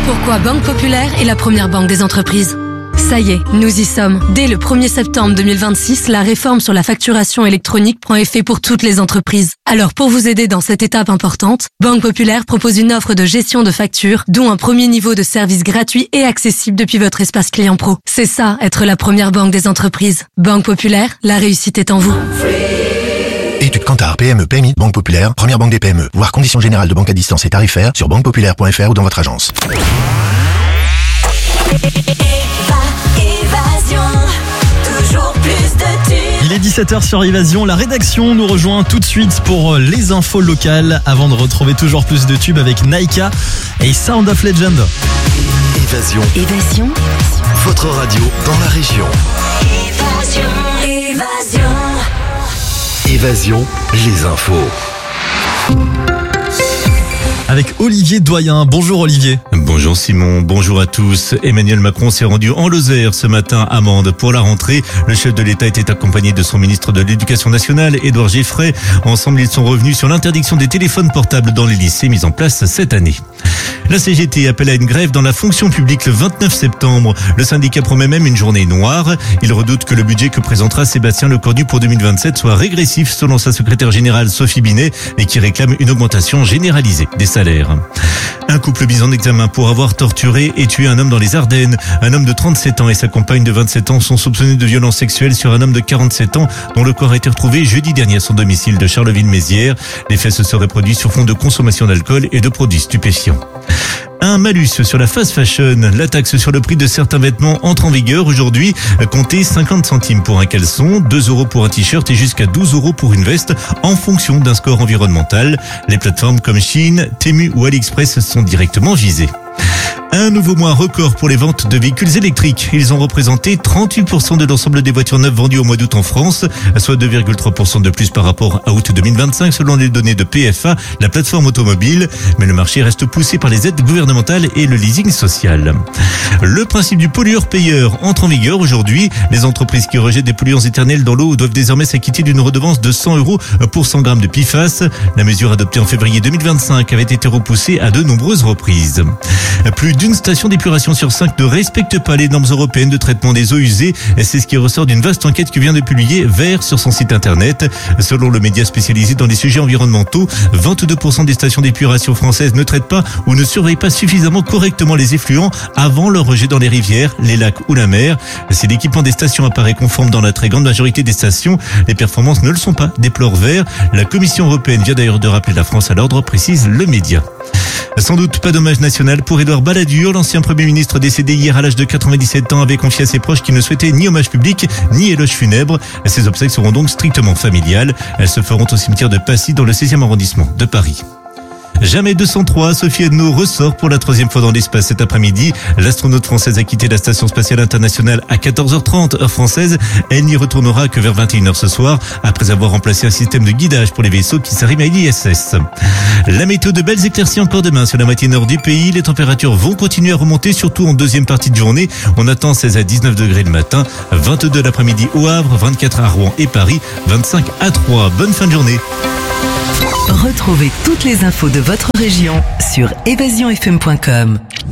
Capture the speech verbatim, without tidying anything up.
Pourquoi Banque Populaire est la première banque des entreprises. Ça y est, nous y sommes. Dès le premier septembre deux mille vingt-six, la réforme sur la facturation électronique prend effet pour toutes les entreprises. Alors pour vous aider dans cette étape importante, Banque Populaire propose une offre de gestion de factures, dont un premier niveau de service gratuit et accessible depuis votre espace client pro. C'est ça, être la première banque des entreprises. Banque Populaire, la réussite est en vous. Études Kantar, P M E, P M I, Banque Populaire, première banque des P M E. Voir conditions générales de banque à distance et tarifaires sur banque populaire point f r ou dans votre agence. Il est dix-sept heures sur Évasion, la rédaction nous rejoint tout de suite pour les infos locales avant de retrouver toujours plus de tubes avec Naika et Sound of Legend. Évasion. Évasion. Votre radio dans la région. Évasion. Évasion. Évasion, les infos. Avec Olivier Doyen. Bonjour Olivier. Bonjour Simon, bonjour à tous. Emmanuel Macron s'est rendu en Lozère ce matin à Mende pour la rentrée. Le chef de l'État était accompagné de son ministre de l'Éducation nationale, Édouard Geffray. Ensemble, ils sont revenus sur l'interdiction des téléphones portables dans les lycées mise en place cette année. La C G T appelle à une grève dans la fonction publique le vingt-neuf septembre. Le syndicat promet même une journée noire. Il redoute que le budget que présentera Sébastien Lecornu pour deux mille vingt-sept soit régressif selon sa secrétaire générale Sophie Binet et qui réclame une augmentation généralisée des salaires. Un couple mis en examen pour avoir torturé et tué un homme dans les Ardennes. Un homme de trente-sept ans et sa compagne de vingt-sept ans sont soupçonnés de violences sexuelles sur un homme de quarante-sept ans dont le corps a été retrouvé jeudi dernier à son domicile de Charleville-Mézières. Les faits se seraient produits sur fond de consommation d'alcool et de produits stupéfiants. Un malus sur la fast fashion. La taxe sur le prix de certains vêtements entre en vigueur aujourd'hui. Comptez cinquante centimes pour un caleçon, deux euros pour un t-shirt et jusqu'à douze euros pour une veste en fonction d'un score environnemental. Les plateformes comme Shein, Temu ou AliExpress sont directement visées. Un nouveau mois record pour les ventes de véhicules électriques. Ils ont représenté trente-huit pour cent de l'ensemble des voitures neuves vendues au mois d'août en France, soit deux virgule trois pour cent de plus par rapport à août deux mille vingt-cinq selon les données de P F A, la plateforme automobile. Mais le marché reste poussé par les aides gouvernementales et le leasing social. Le principe du pollueur-payeur entre en vigueur aujourd'hui. Les entreprises qui rejettent des polluants éternels dans l'eau doivent désormais s'acquitter d'une redevance de cent euros pour cent grammes de P F A S. La mesure adoptée en février deux mille vingt-cinq avait été repoussée à de nombreuses reprises. Plus d'une station d'épuration sur cinq ne respecte pas les normes européennes de traitement des eaux usées. C'est ce qui ressort d'une vaste enquête que vient de publier Vert sur son site internet. Selon le média spécialisé dans les sujets environnementaux, vingt-deux pour cent des stations d'épuration françaises ne traitent pas ou ne surveillent pas suffisamment correctement les effluents avant leur rejet dans les rivières, les lacs ou la mer. Si l'équipement des stations apparaît conforme dans la très grande majorité des stations, les performances ne le sont pas, déplore Vert. La Commission européenne vient d'ailleurs de rappeler la France à l'ordre, précise le média. Sans doute pas d'hommage national pour Édouard Balladur. L'ancien Premier ministre décédé hier à l'âge de quatre-vingt-dix-sept ans avait confié à ses proches qu'il ne souhaitait ni hommage public ni éloge funèbre. Ses obsèques seront donc strictement familiales. Elles se feront au cimetière de Passy dans le seizième arrondissement de Paris. Jamais deux cent trois, Sophie Henno ressort pour la troisième fois dans l'espace cet après-midi. L'astronaute française a quitté la station spatiale internationale à quatorze heures trente heure française. Elle n'y retournera que vers vingt et une heures ce soir, après avoir remplacé un système de guidage pour les vaisseaux qui s'arriment à l'I S S. La météo, de belles éclaircies encore demain sur la moitié nord du pays. Les températures vont continuer à remonter, surtout en deuxième partie de journée. On attend seize à dix-neuf degrés le matin, vingt-deux l'après-midi au Havre, vingt-quatre à Rouen et Paris, vingt-cinq à Troyes. Bonne fin de journée. Retrouvez toutes les infos de votre région sur évasion f m point com.